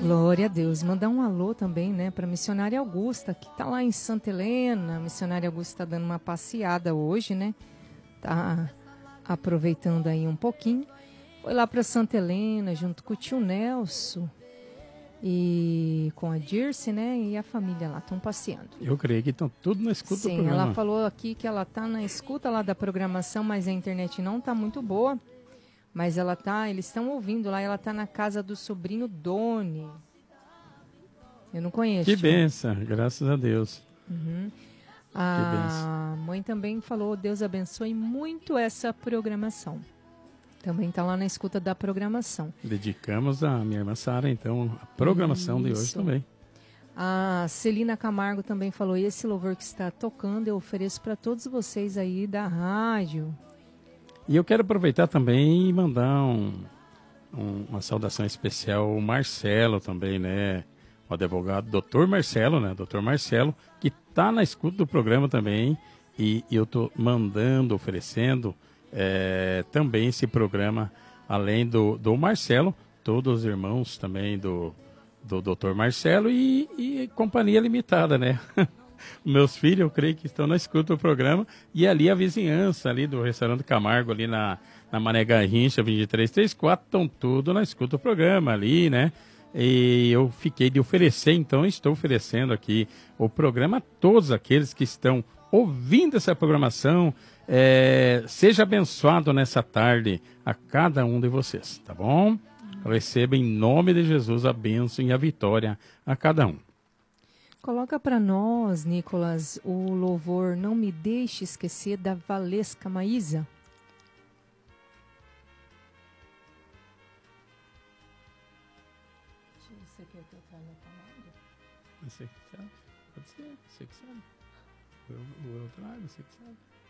Glória a Deus. Mandar um alô também, né, para a missionária Augusta, que está lá em Santa Helena. A missionária Augusta está dando uma passeada hoje, né? Tá aproveitando aí um pouquinho. Foi lá para Santa Helena, junto com o tio Nelson e com a Dirce, né? E a família lá estão passeando. Eu creio que estão tudo na escuta do programa. Sim, ela falou aqui que ela está na escuta lá da programação, mas a internet não está muito boa. Mas eles estão ouvindo lá, ela está na casa do sobrinho Doni. Eu não conheço. Que benção, graças a Deus. Uhum. A mãe também falou, Deus abençoe muito essa programação. Também está lá na escuta da programação. Dedicamos a minha irmã Sara, então, a programação de hoje também. A Celina Camargo também falou, esse louvor que está tocando eu ofereço para todos vocês aí da rádio. E eu quero aproveitar também e mandar uma saudação especial ao Marcelo também, né? O advogado Dr. Marcelo, né? Dr. Marcelo, que está na escuta do programa também. E eu estou oferecendo também esse programa, além do Marcelo, todos os irmãos também do Dr. Marcelo e Companhia Limitada, né? Meus filhos, eu creio que estão na escuta do programa. E ali a vizinhança ali do Restaurante Camargo, ali na Mané Garrincha, 2334, estão tudo na escuta do programa ali, né? E eu fiquei de oferecer, então estou oferecendo aqui o programa a todos aqueles que estão ouvindo essa programação. Seja abençoado nessa tarde a cada um de vocês, tá bom? Receba em nome de Jesus a bênção e a vitória a cada um. Coloca para nós, Nicolas, o louvor Não Me Deixe Esquecer, da Valesca Maísa. Você quer que eu traga a palavra? Você que sabe, pode ser, você que sabe. Eu trago, você que sabe.